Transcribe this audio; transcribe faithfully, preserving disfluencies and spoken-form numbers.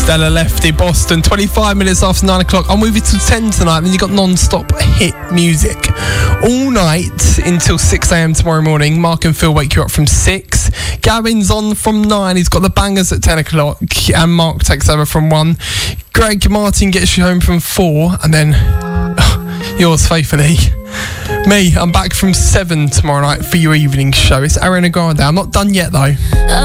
Stella Lefty, Boston, twenty-five minutes after nine o'clock. I'm with you till ten tonight, then you got non-stop hit music all night until six a.m. tomorrow morning. Mark and Phil wake you up from six. Gavin's on from nine. He's got the bangers at ten o'clock, and Mark takes over from one. Greg Martin gets you home from four, and then uh, yours faithfully, me. I'm back from seven tomorrow night for your evening show. It's Ariana Grande. I'm not done yet though.